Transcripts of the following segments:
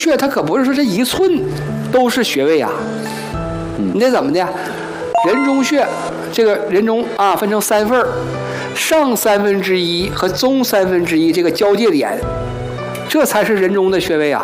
穴它可不是说这一寸都是穴位啊，你得怎么的？人中穴，这个人中啊分成3份，上1/3和中1/3这个交界点，这才是人中的穴位啊。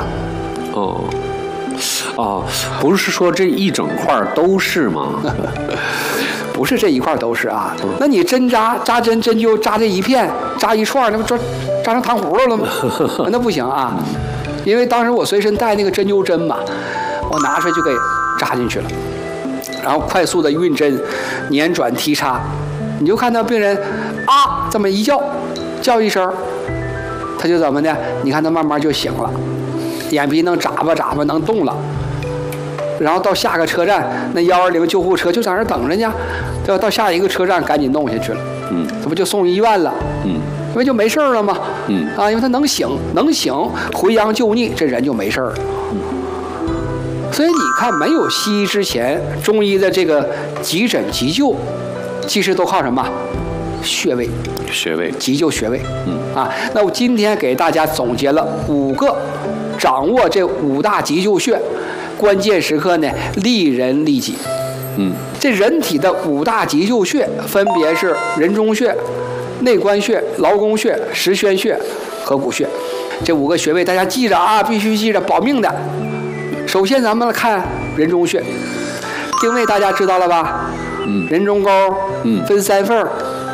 不是说这一整块都是吗？ 不是这一块都是啊。那你针扎针灸扎这一片，扎一串，那不扎成糖葫芦了吗？那不行啊。因为当时我随身带那个针灸针嘛，我拿出来就给扎进去了，然后快速的运针，捻转提插，你就看到病人啊这么一叫一声，他就怎么的？你看他慢慢就醒了，眼皮能眨巴能动了，然后到下个车站，那120救护车就在那等着呢，到下一个车站赶紧弄下去了，这不就送医院了，因为就没事了嘛，因为他能醒，回阳救逆，这人就没事了。所以你看，没有西医之前，中医的这个急诊急救，其实都靠什么？穴位，急救穴位。那我今天给大家总结了5个，掌握这5大急救穴，关键时刻呢，利人利己。这人体的5大急救穴分别是人中穴、内关穴、劳宫穴、实宣穴和骨穴。这5个穴位大家记着啊，必须记着，保命的。首先咱们来看人中穴，定位大家知道了吧？人中沟，分3份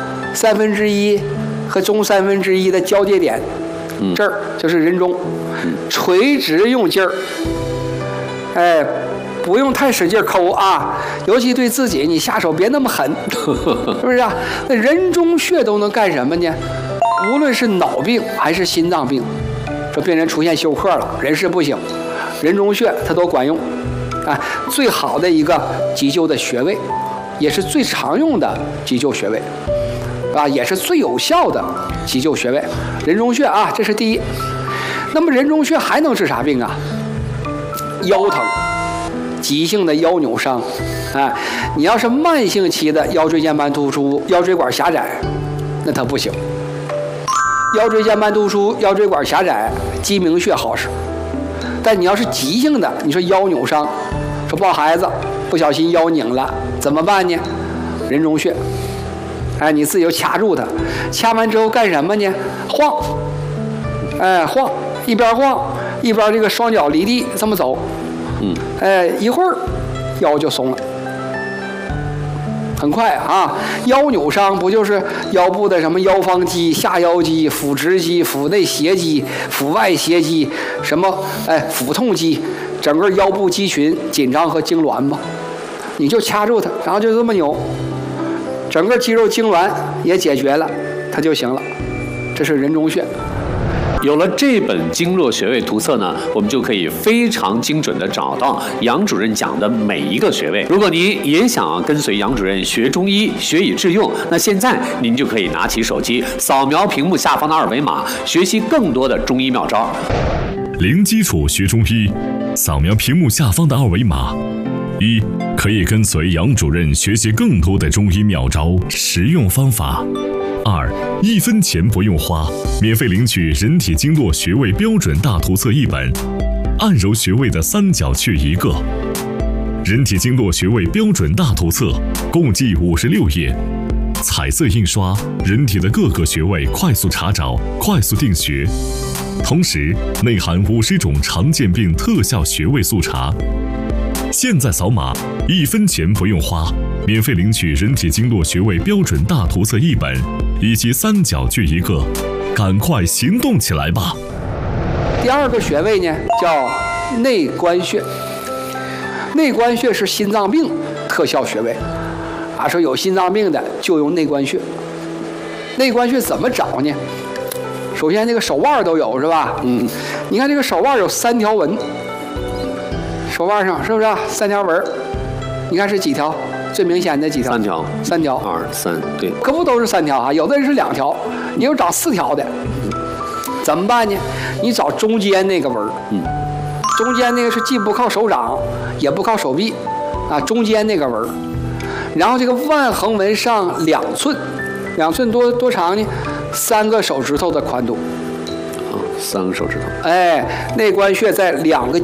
，1/3和中1/3的交界点，这儿就是人中，垂直用劲儿，不用太使劲抠啊，尤其对自己，你下手别那么狠，是不是啊？那人中穴都能干什么呢？无论是脑病还是心脏病，这病人出现休克了，人事不省，人中穴它都管用，最好的一个急救的穴位，也是最常用的急救穴位，也是最有效的急救穴位。人中穴啊，这是第一。那么人中穴还能治啥病啊？腰疼。急性的腰扭伤，你要是慢性期的腰椎间盘突出、腰椎管狭窄，那它不行。腰椎间盘突出、腰椎管狭窄，鸡鸣穴好使。但你要是急性的，你说腰扭伤，说抱孩子不小心腰拧了，怎么办呢？人中穴，你自己就掐住它，掐完之后干什么呢？晃，晃，一边晃一边这个双脚离地这么走。一会儿腰就松了，很快啊。腰扭伤不就是腰部的什么腰方肌、下腰肌、腹直肌、腹内斜肌、腹外斜肌，什么腹痛肌，整个腰部肌群紧张和痉挛吗？你就掐住它，然后就这么扭，整个肌肉痉挛也解决了，它就行了。这是人中穴。 有了这本经络穴位图册呢，我们就可以非常精准地找到杨主任讲的每一个穴位。如果您也想跟随杨主任学中医，学以致用，那现在您就可以拿起手机，扫描屏幕下方的2维码，学习更多的中医妙招。 零基础学中医，扫描屏幕下方的2维码。1. 可以跟随杨主任学习更多的中医妙招、实用方法。2. 1分钱不用花，免费领取人体经络穴位标准大图册1本，按揉穴位的3角穴1个。人体经络穴位标准大图册共计56页，彩色印刷，人体的各个穴位快速查找，快速定穴。同时内含50种常见病特效穴位速查。现在扫码，1分钱不用花，免费领取人体经络穴位标准大图册1本，以及3角穴1个，赶快行动起来吧！ 第2个穴位呢，叫内关穴。内关穴是心脏病特效穴位，说有心脏病的就用内关穴。内关穴怎么找呢？首先这个手腕都有是吧？你看这个手腕有3条纹。手腕上是不是3条纹？你看是几条？最明显的几条？3条。3条。 2、3，对。 可不都是3条啊？有的人是2条，也有找4条的。怎么办呢？你找中间那个纹，中间那个是既不靠手掌，也不靠手臂，中间那个纹。然后这个腕横纹上2寸，2寸多长呢？3个手指头的宽度。 3个手指头。 哎，内关穴在2个